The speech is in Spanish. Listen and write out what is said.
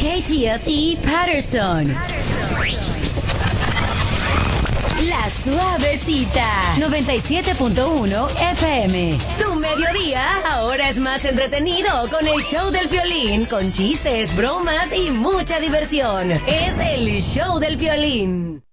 KTSE Patterson. La Suavecita, 97.1 FM. Tu mediodía ahora es más entretenido con el show del Piolín, con chistes, bromas y mucha diversión. Es el show del Piolín.